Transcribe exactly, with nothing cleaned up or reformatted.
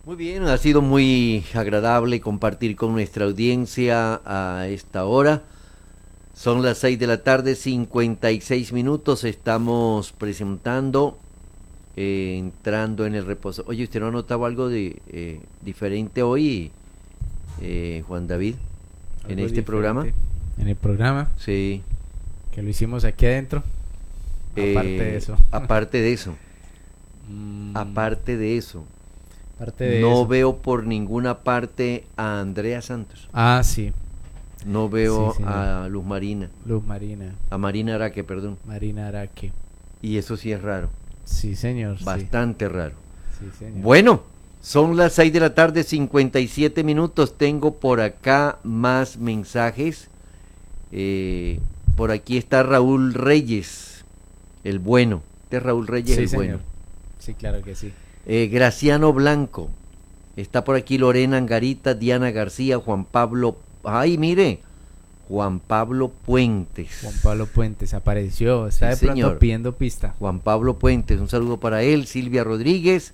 Muy bien, ha sido muy agradable compartir con nuestra audiencia a esta hora. Son las seis de la tarde, cincuenta y seis minutos. Estamos presentando, eh, entrando en el reposo. Oye, ¿usted no ha notado algo de eh, diferente hoy, eh, Juan David, en Algo este programa? diferente En el programa, Sí. que lo hicimos aquí adentro. Aparte eh, de eso. Aparte de eso. Mm, Aparte de eso. aparte de No eso. veo por ninguna parte a Andrea Santos. Ah, sí. No veo Sí, señor. a Luz Marina. Luz Marina. A Marina Araque, perdón. Marina Araque. Y eso sí es raro. Sí, señor. sí. Bastante raro. Sí, señor. Bueno, son las seis de la tarde, cincuenta y siete minutos. Tengo por acá más mensajes. Eh, por aquí está Raúl Reyes, el bueno. Este es Raúl Reyes, Sí, el señor. bueno. Sí, claro que sí. Eh, Graciano Blanco. Está por aquí Lorena Angarita, Diana García, Juan Pablo. Ay, mire. Juan Pablo Puentes. Juan Pablo Puentes apareció. Está Sí, de pronto señor. pidiendo pista. Juan Pablo Puentes, un saludo para él. Silvia Rodríguez.